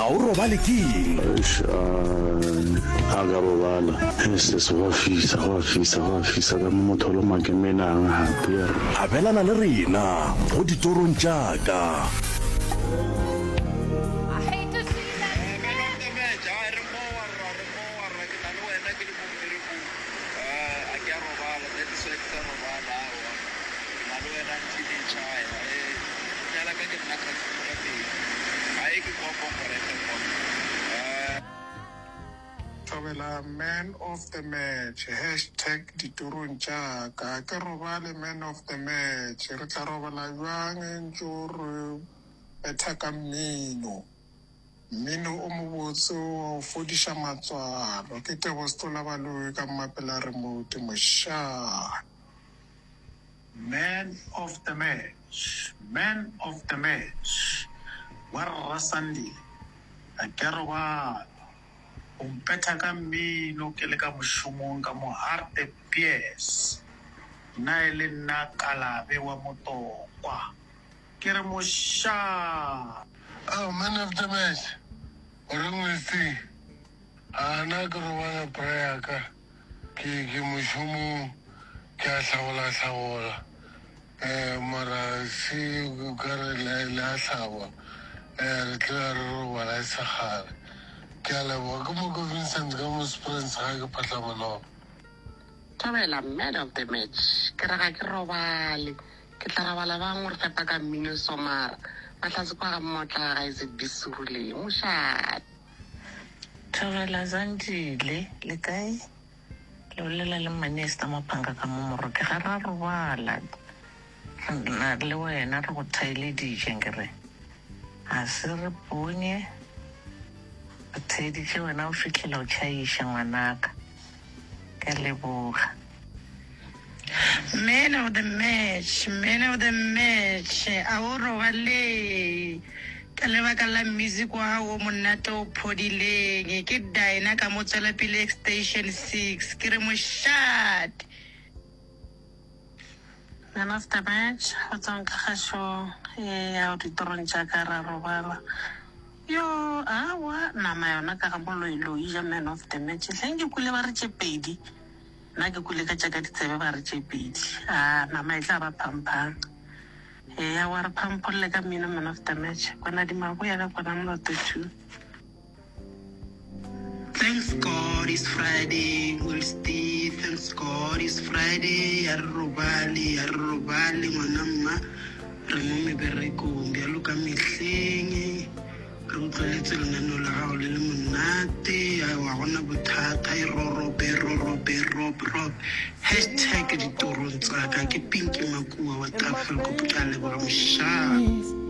ga o robale keng a ka robala se go fisa ka motholo makemenang hape abelana le rena mo ditorong jaaka Man of the match #ditorong jaaka ke robale man of the match re tla robala jwang ntse re betha ka mmino o mo botse o fodiša matswalo ke Tebo Stola Baloyi ka mmapela remote mošana. Man of the match wa Rasandi a ke robala umpetha ka mmino ke le ka mošomong ka mo Harte Pierce na ele nna Kalabe wa Motokwa ke re mošana. Man of the match o reng o se ana ke robala prayer ka ke mošomong ke a hlagola mara se ka re la hlagwa re tla re robala sagale ke a leboga ke mo Vincent ka mo Springs ga ke phatla manono. Thabela man of the match ke raga ke robale ke tla rabala bang re fepa ka mmino somara ba tla se kwa ga mmotla ga ise bisule mošana. Thabela Zandile le kae le olela le Manesta Maphanga ka momoro ke ga ra robala na le wena re go thaile dijengere a se re ponye tsheditse wena o fitlhela o tšhaiša ngwanaka ke leboga. Man of the match a o robale ka lebaka la music wa gago monate o phodileng ke Dina ka mo tswelepele station 6 ke re mošate. Man of the match go tswang ka gašo ya ditorong jaaka ra robala yo awa nama yona ka ga moloiloi ja man of the match hleng ke kule ba re tše pedi nna ke kule ka tšaka ditsebe ba re tše pedi nama e tla ba phamphang ya wa re phampholle ka mmino man of the match kwana dimago ya ka kwana moloto 2. Thanks God it's Friday, Will Steve. Thanks God it's Friday. Ya re robale ngwana mma re mo meberekong bjalo ka mehleng re utlweletse lenaneo la gago le le monate wa gona bothata e rorope #ditorong tsaka ke Pinky Makua wa Tafel ko ka leboga mošana.